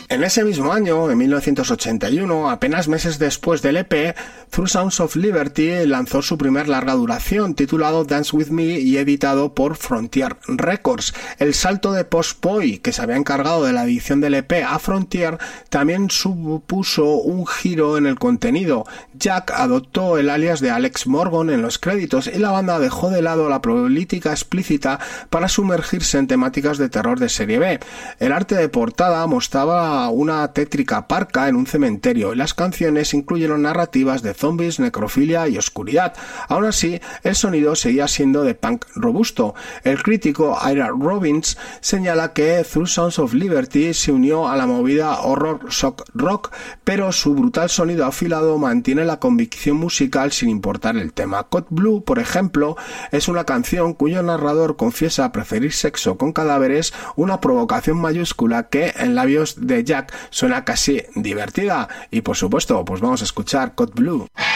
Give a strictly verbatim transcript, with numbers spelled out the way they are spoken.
En ese mismo año, en mil novecientos ochenta y uno, apenas meses después del E P, Through Sounds of Liberty lanzó su primer larga duración, titulado Dance With Me y editado por Frontier Records. El salto de Post Boy, que se había encargado de la edición del E P, a Frontier, también supuso un giro en el contenido. Jack adoptó el alias de Alex Morgan en los créditos y la banda dejó de lado la política explícita para sumergirse en temáticas de terror de serie B. El arte de portada mostraba una tétrica parca en un cementerio y las canciones incluyeron narrativas de zombies, necrofilia y oscuridad. Aún así, el sonido seguía siendo de punk robusto. El crítico Ira Robbins señala que Through Sounds of Liberty se unió a la movida horror shock rock, pero su brutal sonido afilado mantiene la convicción musical sin importar el tema. Code Blue, por ejemplo, es una canción cuyo narrador confiesa preferir sexo con cadáveres, una provocación mayúscula que en labios de Jack suena casi divertida. Y por supuesto, pues vamos a escuchar Code Blue.